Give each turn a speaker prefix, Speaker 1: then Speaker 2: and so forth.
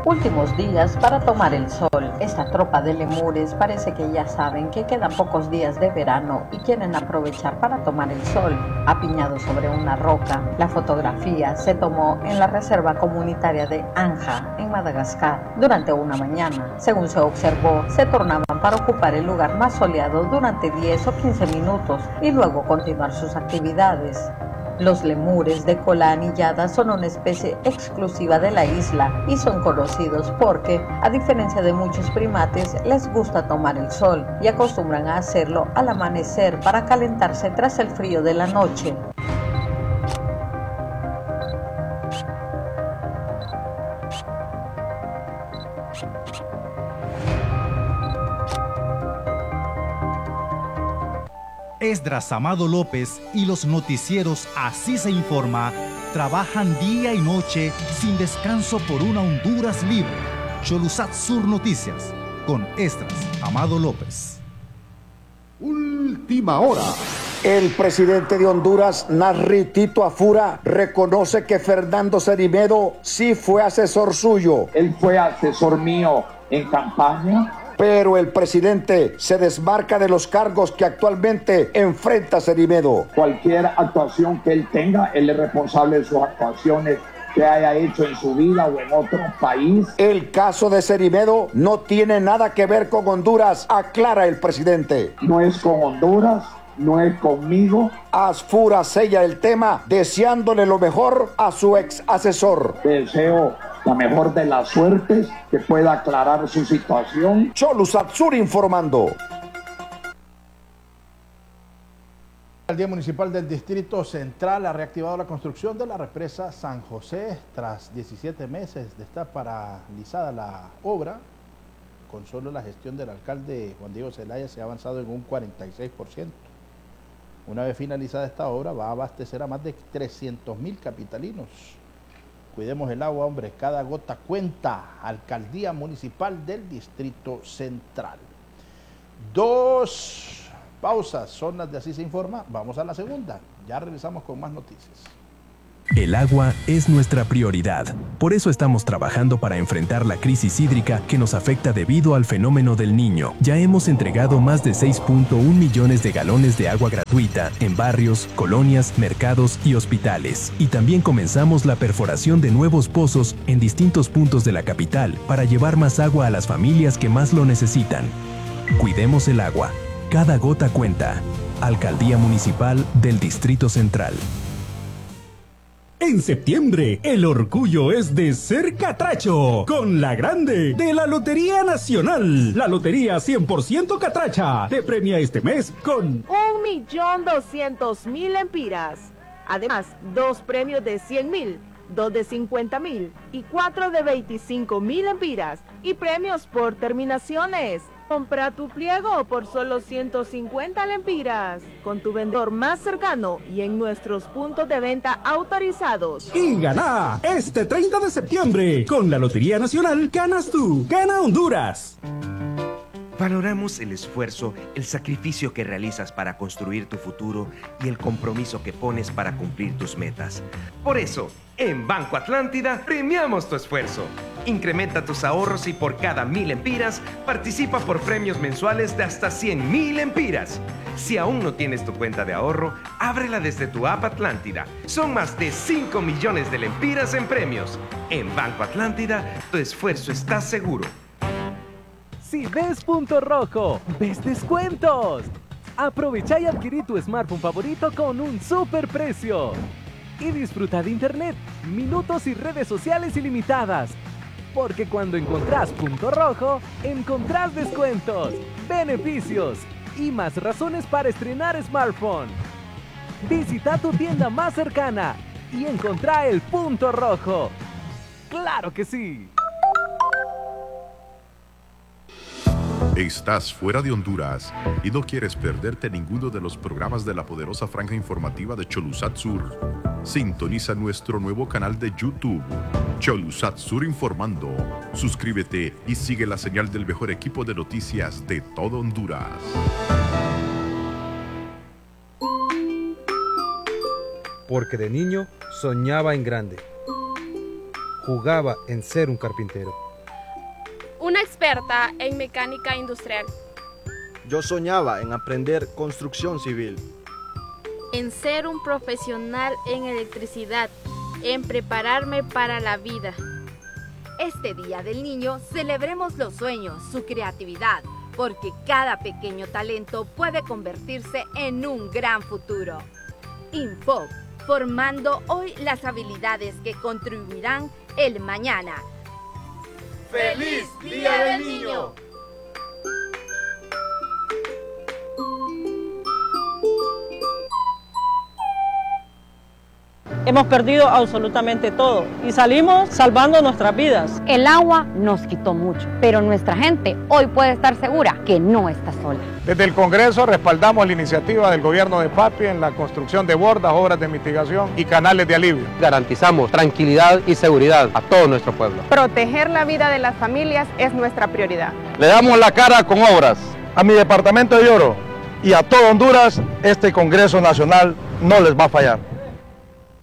Speaker 1: Últimos días para tomar el sol. Esta tropa de lemures parece que ya saben que quedan pocos días de verano y quieren aprovechar para tomar el sol. Apiñados sobre una roca, la fotografía se tomó en la reserva comunitaria de Anja, en Madagascar, durante una mañana. Según se observó, se tornaban para ocupar el lugar más soleado durante 10 o 15 minutos y luego continuar sus actividades. Los lemures de cola anillada son una especie exclusiva de la isla y son conocidos porque, a diferencia de muchos primates, les gusta tomar el sol y acostumbran a hacerlo al amanecer para calentarse tras el frío de la noche.
Speaker 2: Esdras Amado López y los noticieros Así se informa trabajan día y noche sin descanso por una Honduras libre. Cholusat Sur Noticias con Esdras Amado López.
Speaker 3: Última hora. El presidente de Honduras, Nasri Tito Afura, reconoce que Fernando Cerimedo sí fue asesor suyo.
Speaker 4: Él fue asesor mío en campaña.
Speaker 3: Pero el presidente se desmarca de los cargos que actualmente enfrenta Cerimedo.
Speaker 4: Cualquier actuación que él tenga, él es responsable de sus actuaciones que haya hecho en su vida o en otro país.
Speaker 3: El caso de Cerimedo no tiene nada que ver con Honduras, aclara el presidente.
Speaker 4: No es con Honduras, no es conmigo.
Speaker 3: Afura sella el tema deseándole lo mejor a su ex asesor.
Speaker 4: Deseo la mejor de las suertes, que pueda aclarar su situación.
Speaker 3: Cholusat Sur informando.
Speaker 5: La Alcaldía Municipal del Distrito Central ha reactivado la construcción de la represa San José tras 17 meses de estar paralizada la obra. Con solo la gestión del alcalde Juan Diego Zelaya se ha avanzado en un 46%. Una vez finalizada esta obra va a abastecer a más de 300,000 capitalinos. Cuidemos el agua, hombre, cada gota cuenta. Alcaldía Municipal del Distrito Central. 2 pausas son las de Así se informa. Vamos a la segunda. Ya regresamos con más noticias.
Speaker 6: El agua es nuestra prioridad. Por eso estamos trabajando para enfrentar la crisis hídrica que nos afecta debido al fenómeno del Niño. Ya hemos entregado más de 6.1 millones de galones de agua gratuita en barrios, colonias, mercados y hospitales. Y también comenzamos la perforación de nuevos pozos en distintos puntos de la capital para llevar más agua a las familias que más lo necesitan. Cuidemos el agua. Cada gota cuenta. Alcaldía Municipal del Distrito Central.
Speaker 7: En septiembre, el orgullo es de ser catracho, con la grande de la Lotería Nacional. La Lotería 100% Catracha te premia este mes con
Speaker 8: 1.200.000 lempiras. Además, 2 premios de 100.000, 2 de 50.000 y 4 de 25.000 lempiras. Y premios por terminaciones. Compra tu pliego por solo 150 lempiras con tu vendedor más cercano y en nuestros puntos de venta autorizados.
Speaker 7: Y gana este 30 de septiembre. Con la Lotería Nacional ganas tú, gana Honduras.
Speaker 9: Valoramos el esfuerzo, el sacrificio que realizas para construir tu futuro y el compromiso que pones para cumplir tus metas. Por eso, en Banco Atlántida premiamos tu esfuerzo. Incrementa tus ahorros y por cada 1.000 lempiras participa por premios mensuales de hasta 100.000 lempiras. Si aún no tienes tu cuenta de ahorro, ábrela desde tu app Atlántida. Son más de 5 millones de lempiras en premios. En Banco Atlántida, tu esfuerzo está seguro.
Speaker 10: Si ves punto rojo, ves descuentos. Aprovecha y adquirí tu smartphone favorito con un super precio. Y disfruta de internet, minutos y redes sociales ilimitadas. Porque cuando encontrás punto rojo, encontrás descuentos, beneficios y más razones para estrenar smartphone. Visita tu tienda más cercana y encontrá el punto rojo. ¡Claro que sí!
Speaker 11: Estás fuera de Honduras y no quieres perderte ninguno de los programas de la poderosa franja informativa de Cholusat Sur. Sintoniza nuestro nuevo canal de YouTube, Cholusat Sur Informando. Suscríbete y sigue la señal del mejor equipo de noticias de todo Honduras.
Speaker 12: Porque de niño soñaba en grande. Jugaba en ser un carpintero.
Speaker 13: una experta en mecánica industrial.
Speaker 14: Yo soñaba en aprender construcción civil.
Speaker 15: En ser un profesional en electricidad, en prepararme para la vida.
Speaker 16: Este Día del Niño celebremos los sueños, su creatividad, porque cada pequeño talento puede convertirse en un gran futuro. Infoc, formando hoy las habilidades que contribuirán el mañana.
Speaker 17: ¡Feliz Día del Niño!
Speaker 18: Hemos perdido absolutamente todo y salimos salvando nuestras vidas.
Speaker 19: El agua nos quitó mucho, pero nuestra gente hoy puede estar segura que no está sola.
Speaker 20: Desde el Congreso respaldamos la iniciativa del gobierno de Papi en la construcción de bordas, obras de mitigación y canales de alivio.
Speaker 21: Garantizamos tranquilidad y seguridad a todo nuestro pueblo.
Speaker 22: Proteger la vida de las familias es nuestra prioridad.
Speaker 23: Le damos la cara con obras. A mi departamento de Lloro y a todo Honduras, este Congreso Nacional no les va a fallar.